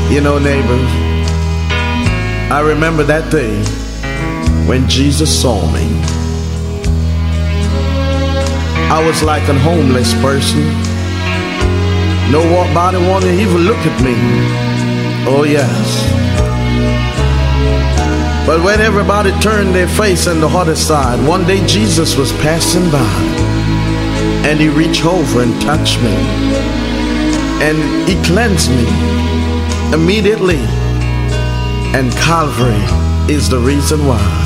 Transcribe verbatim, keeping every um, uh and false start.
You know, neighbor, I remember that day when Jesus saw me. I was like a homeless person. Nobody wanted to even look at me. Oh yes. But when everybody turned their face on the other side, one day Jesus was passing by, and he reached over and touched me, and he cleansed me immediately. And Calvary is the reason why.